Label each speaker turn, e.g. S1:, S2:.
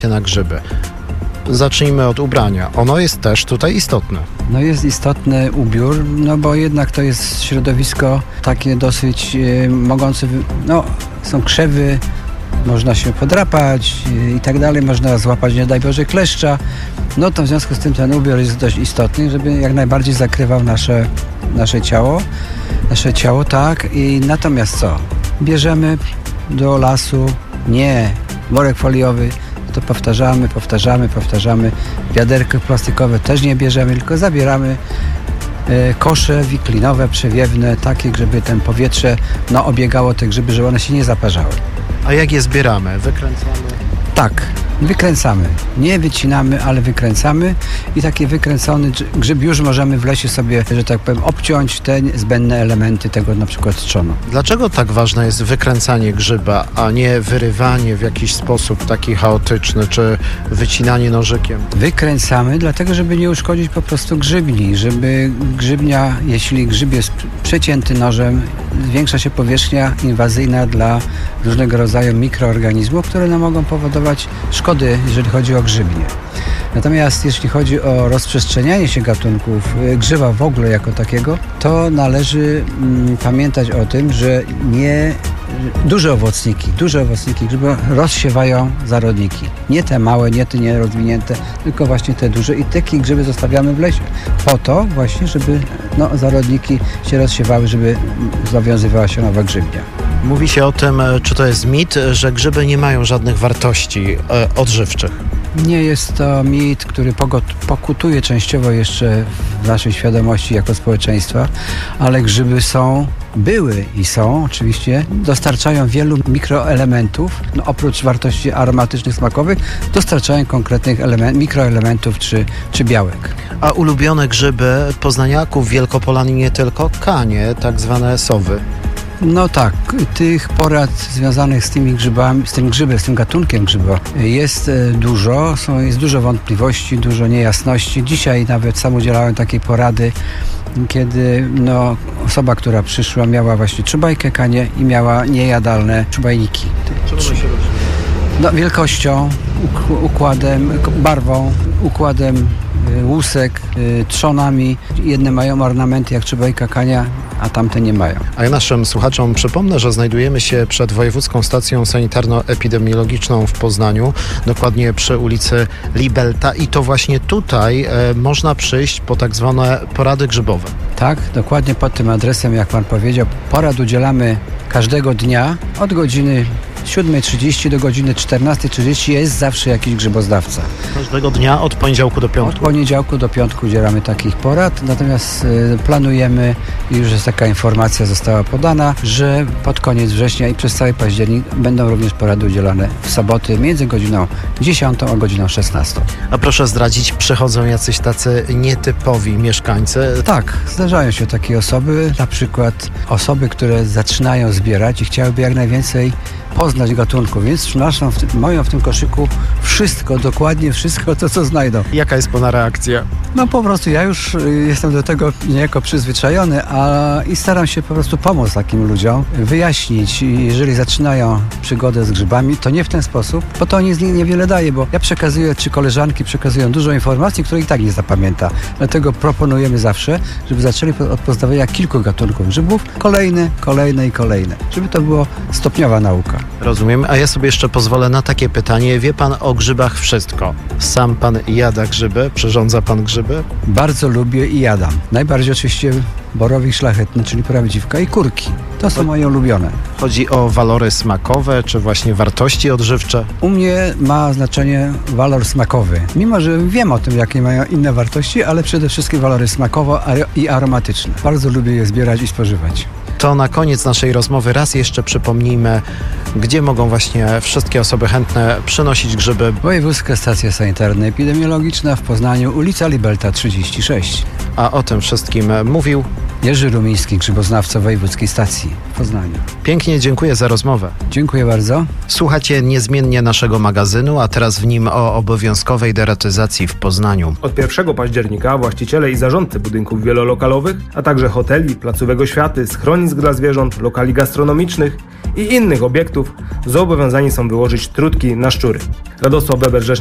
S1: na grzyby. Zacznijmy od ubrania. Ono jest też tutaj istotne.
S2: No jest istotny ubiór, no bo jednak to jest środowisko takie dosyć mogące, są krzewy, można się podrapać i tak dalej, można złapać, nie daj Boże, kleszcza. No to w związku z tym ten ubiór jest dość istotny, żeby jak najbardziej zakrywał nasze ciało, tak. I natomiast co? Bierzemy do lasu, nie worek foliowy, to powtarzamy. Wiaderko plastikowe też nie bierzemy, tylko zabieramy kosze wiklinowe, przewiewne, takie, żeby ten powietrze obiegało te grzyby, żeby one się nie zaparzały.
S1: A jak je zbieramy? Wykręcamy?
S2: Tak, wykręcamy. Nie wycinamy, ale wykręcamy i taki wykręcony grzyb już możemy w lesie sobie, że tak powiem, obciąć te zbędne elementy tego na przykład trzonu.
S1: Dlaczego tak ważne jest wykręcanie grzyba, a nie wyrywanie w jakiś sposób taki chaotyczny, czy wycinanie nożykiem?
S2: Wykręcamy, dlatego żeby nie uszkodzić po prostu grzybni, żeby grzybnia, jeśli grzyb jest przecięty nożem, zwiększa się powierzchnia inwazyjna dla różnego rodzaju mikroorganizmów, które mogą powodować szkody, jeżeli chodzi o grzybnię. Natomiast jeśli chodzi o rozprzestrzenianie się gatunków grzyba w ogóle jako takiego, to należy pamiętać o tym, że duże owocniki grzyba rozsiewają zarodniki. Nie te małe, nie te nierozwinięte, tylko właśnie te duże i takie grzyby zostawiamy w lesie. Po to właśnie, żeby zarodniki się rozsiewały, żeby zawiązywała się nowa grzybnia.
S1: Mówi się o tym, czy to jest mit, że grzyby nie mają żadnych wartości odżywczych.
S2: Nie jest to mit, który pokutuje częściowo jeszcze w naszej świadomości jako społeczeństwa, ale grzyby były i są oczywiście, dostarczają wielu mikroelementów, oprócz wartości aromatycznych, smakowych, dostarczają konkretnych mikroelementów czy białek.
S1: A ulubione grzyby poznaniaków, Wielkopolan i nie tylko, kanie, tak zwane sowy.
S2: No tak, tych porad związanych z tymi grzybami, z tym gatunkiem grzyba jest dużo, jest dużo wątpliwości, dużo niejasności. Dzisiaj nawet sam udzielałem takiej porady, kiedy osoba, która przyszła, miała właśnie czubajkę kanie i miała niejadalne czubajniki.
S1: Czym one się różnią?
S2: Wielkością, układem, barwą, układem łusek, trzonami. Jedne mają ornamenty jak czubajka kania, a tamte nie mają.
S1: A ja naszym słuchaczom przypomnę, że znajdujemy się przed Wojewódzką Stacją Sanitarno-Epidemiologiczną w Poznaniu, dokładnie przy ulicy Libelta i to właśnie tutaj można przyjść po tak zwane porady grzybowe.
S2: Tak, dokładnie pod tym adresem, jak pan powiedział. Porad udzielamy każdego dnia od godziny 7:30 do godziny 14:30 jest zawsze jakiś grzyboznawca.
S1: Każdego dnia od poniedziałku do piątku?
S2: Od poniedziałku do piątku udzielamy takich porad, natomiast planujemy, i już jest taka informacja została podana, że pod koniec września i przez cały październik będą również porady udzielane w soboty między godziną 10 a godziną 16.
S1: A proszę zdradzić, przychodzą jacyś tacy nietypowi mieszkańcy?
S2: Tak, zdarzają się takie osoby, na przykład osoby, które zaczynają zbierać i chciałyby jak najwięcej poznać gatunków, więc mają w tym koszyku wszystko, dokładnie wszystko to, co znajdą.
S1: Jaka jest pana reakcja?
S2: Po prostu ja już jestem do tego niejako przyzwyczajony i staram się po prostu pomóc takim ludziom, wyjaśnić, jeżeli zaczynają przygodę z grzybami, to nie w ten sposób, bo to niewiele daje, bo ja przekazuję, czy koleżanki przekazują dużo informacji, które i tak nie zapamięta. Dlatego proponujemy zawsze, żeby zaczęli od poznawania kilku gatunków grzybów, kolejne, żeby to była stopniowa nauka.
S1: Rozumiem, a ja sobie jeszcze pozwolę na takie pytanie. Wie pan o grzybach wszystko? Sam pan jada grzyby? Przyrządza pan grzyby?
S2: Bardzo lubię i jadam. Najbardziej oczywiście borowik szlachetny, czyli prawdziwka i kurki. To są moje ulubione.
S1: Chodzi o walory smakowe, czy właśnie wartości odżywcze?
S2: U mnie ma znaczenie walor smakowy. Mimo że wiem o tym, jakie mają inne wartości, ale przede wszystkim walory smakowe i aromatyczne. Bardzo lubię je zbierać i spożywać.
S1: To na koniec naszej rozmowy raz jeszcze przypomnijmy, gdzie mogą właśnie wszystkie osoby chętne przynosić grzyby.
S2: Wojewódzka Stacja Sanitarno-Epidemiologiczna w Poznaniu, ulica Libelta 36.
S1: A o tym wszystkim mówił
S2: Jerzy Rumiński, grzyboznawca Wojewódzkiej Stacji w Poznaniu.
S1: Pięknie dziękuję za rozmowę.
S2: Dziękuję bardzo.
S1: Słuchacie niezmiennie naszego magazynu, a teraz w nim o obowiązkowej deratyzacji w Poznaniu.
S3: Od 1 października właściciele i zarządcy budynków wielolokalowych, a także hoteli, placówek oświaty, schronisk dla zwierząt, lokali gastronomicznych i innych obiektów zobowiązani są wyłożyć trutki na szczury. Radosław Beber,